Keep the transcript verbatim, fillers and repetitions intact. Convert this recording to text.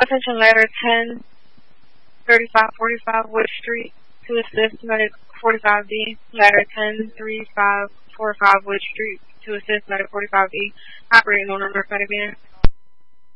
Attention ladder ten thirty-five forty-five Wood Street to assist medic forty-five B. Ladder ten thirty-five forty-five Wood Street to assist medic forty-five E. Operating on a narcotic ban.